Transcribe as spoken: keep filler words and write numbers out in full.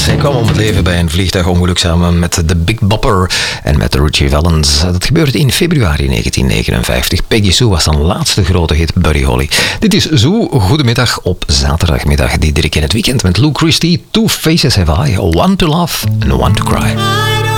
Hij kwam om het leven bij een vliegtuigongeluk samen met de Big Bopper en met Ritchie Valens. Dat gebeurde in februari negentien negenenvijftig. Peggy Sue was zijn laatste grote hit, Buddy Holly. Dit is Sue, goedemiddag op zaterdagmiddag. Diederik in het weekend met Lou Christie. Two Faces Have I, One to Love and One to Cry.